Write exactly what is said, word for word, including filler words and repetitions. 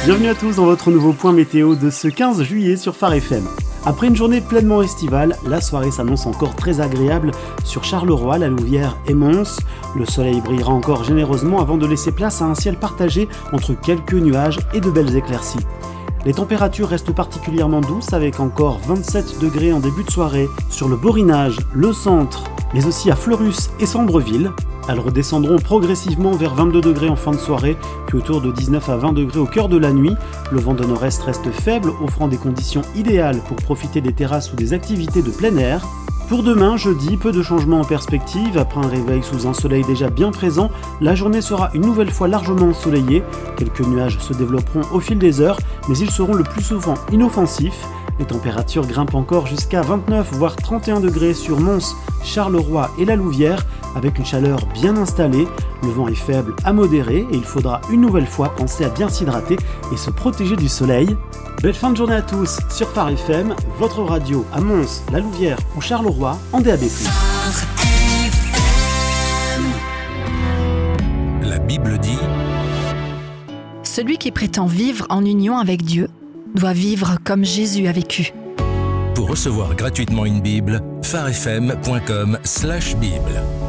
Bienvenue à tous dans votre nouveau point météo de ce quinze juillet sur Phare F M. Après une journée pleinement estivale, la soirée s'annonce encore très agréable sur Charleroi, La Louvière et Mons. Le soleil brillera encore généreusement avant de laisser place à un ciel partagé entre quelques nuages et de belles éclaircies. Les températures restent particulièrement douces avec encore vingt-sept degrés en début de soirée sur le Borinage, le centre, mais aussi à Fleurus et Sambreville. Elles redescendront progressivement vers vingt-deux degrés en fin de soirée, puis autour de dix-neuf à vingt degrés au cœur de la nuit. Le vent de nord-est reste faible, offrant des conditions idéales pour profiter des terrasses ou des activités de plein air. Pour demain, jeudi, peu de changements en perspective. Après un réveil sous un soleil déjà bien présent, la journée sera une nouvelle fois largement ensoleillée. Quelques nuages se développeront au fil des heures, mais ils seront le plus souvent inoffensifs. Les températures grimpent encore jusqu'à vingt-neuf voire trente et un degrés sur Mons, Charleroi et La Louvière, avec une chaleur bien installée. Le vent est faible à modéré et il faudra une nouvelle fois penser à bien s'hydrater et se protéger du soleil. Belle fin de journée à tous sur Phare F M, votre radio à Mons, La Louvière ou Charleroi en D A B plus. La Bible dit: Celui qui prétend vivre en union avec Dieu doit vivre comme Jésus a vécu. Pour recevoir gratuitement une Bible, pharefm point com slash Bible.